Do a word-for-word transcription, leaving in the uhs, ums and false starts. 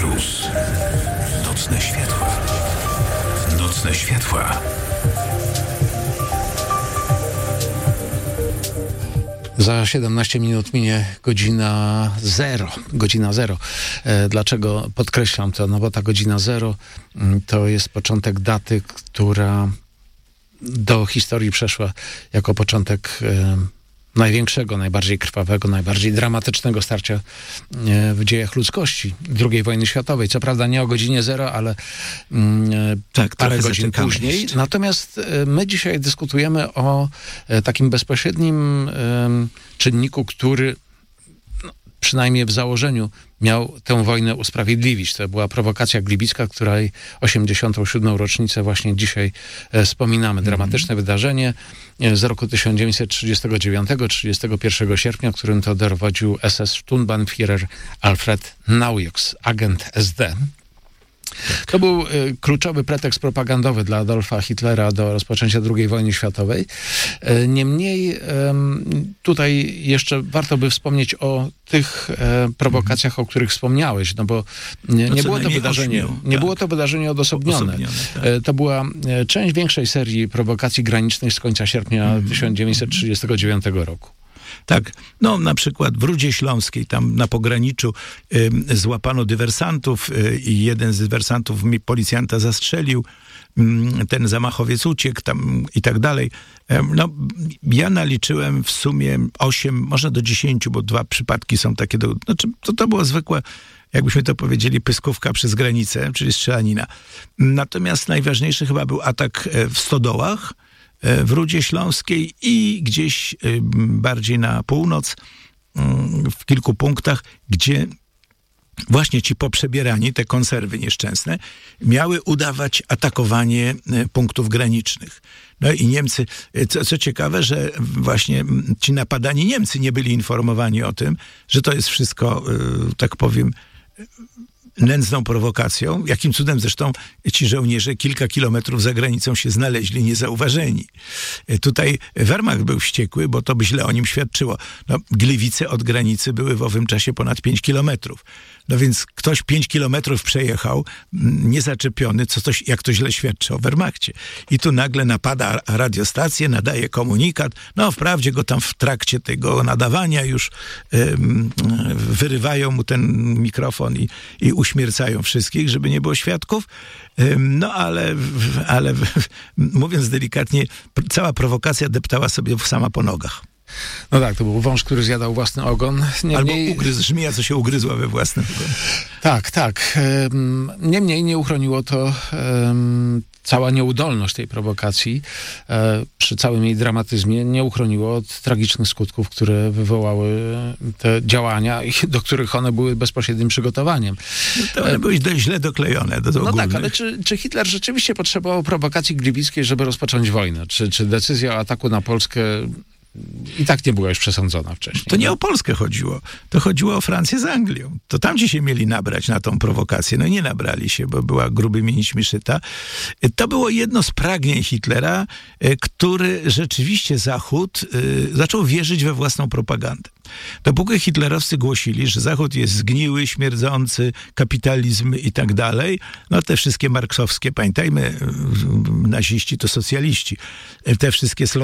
Prus. Nocne światła. Nocne światła. Za siedemnaście minut minie godzina zero. Godzina zero. E, dlaczego podkreślam to? No bo ta godzina zero to jest początek daty, która do historii przeszła jako początek e, największego, najbardziej krwawego, najbardziej dramatycznego starcia w dziejach ludzkości, drugiej wojny światowej. Co prawda nie o godzinie zero, ale tak, parę godzin później. Jeszcze. Natomiast my dzisiaj dyskutujemy o takim bezpośrednim czynniku, który no, przynajmniej w założeniu miał tę wojnę usprawiedliwić. To była prowokacja gliwicka, której osiemdziesiątą siódmą rocznicę właśnie dzisiaj e, wspominamy. Dramatyczne mm. wydarzenie e, z roku tysiąc dziewięćset trzydziestego dziewiątego trzydziestego pierwszego sierpnia, którym to dowodził S S Sturmbannführer Alfred Naujoks, agent S D. To był y, kluczowy pretekst propagandowy dla Adolfa Hitlera do rozpoczęcia drugiej wojny światowej. Y, niemniej y, tutaj jeszcze warto by wspomnieć o tych y, prowokacjach, o których wspomniałeś, no bo nie, nie, było, to wydarzenie, ośmiu, nie tak. było to wydarzenie odosobnione. odosobnione tak. y, to była y, część większej serii prowokacji granicznych z końca sierpnia mm. tysiąc dziewięćset trzydziestego dziewiątego roku. Tak, no na przykład w Rudzie Śląskiej, tam na pograniczu y, złapano dywersantów y, i jeden z dywersantów policjanta zastrzelił, y, ten zamachowiec uciekł tam i tak dalej. Y, no, ja naliczyłem w sumie osiem, może do dziesięciu, bo dwa przypadki są takie, do, znaczy to, to było zwykłe, jakbyśmy to powiedzieli, pyskówka przez granicę, czyli strzelanina. Natomiast najważniejszy chyba był atak w Stodołach, w Rudzie Śląskiej i gdzieś bardziej na północ, w kilku punktach, gdzie właśnie ci poprzebierani, te konserwy nieszczęsne, miały udawać atakowanie punktów granicznych. No i Niemcy, co, co ciekawe, że właśnie ci napadani Niemcy nie byli informowani o tym, że to jest wszystko, tak powiem, nędzną prowokacją, jakim cudem zresztą ci żołnierze kilka kilometrów za granicą się znaleźli niezauważeni. Tutaj Wehrmacht był wściekły, bo to by źle o nim świadczyło. No, Gliwice od granicy były w owym czasie ponad pięć kilometrów. No więc ktoś pięć kilometrów przejechał, niezaczepiony, co to, jak to źle świadczy o Wehrmachcie. I tu nagle napada radiostację, nadaje komunikat. No wprawdzie go tam w trakcie tego nadawania już ym, wyrywają mu ten mikrofon i, i uśmiercają wszystkich, żeby nie było świadków. Ym, no ale, ale mówiąc delikatnie, cała prowokacja deptała sobie sama po nogach. No tak, to był wąż, który zjadał własny ogon. Niemniej... Albo ugryzł żmija, co się ugryzła we własnym ogon. Tak, tak. Niemniej nie uchroniło to um, cała nieudolność tej prowokacji e, przy całym jej dramatyzmie nie uchroniło od tragicznych skutków, które wywołały te działania, do których one były bezpośrednim przygotowaniem. No to one były źle doklejone do, do No ogólnych. tak, ale czy, czy Hitler rzeczywiście potrzebował prowokacji gliwickiej, żeby rozpocząć wojnę? Czy, czy decyzja o ataku na Polskę i tak nie była już przesądzona wcześniej? To nie o Polskę chodziło. To chodziło o Francję z Anglią. To tam ci się mieli nabrać na tą prowokację. No nie nabrali się, bo była grubymi nićmi szyta. To było jedno z pragnień Hitlera, który rzeczywiście Zachód zaczął wierzyć we własną propagandę. Dopóki hitlerowcy głosili, że Zachód jest zgniły, śmierdzący, kapitalizm i tak dalej, no te wszystkie marksowskie, pamiętajmy, naziści to socjaliści, te wszystkie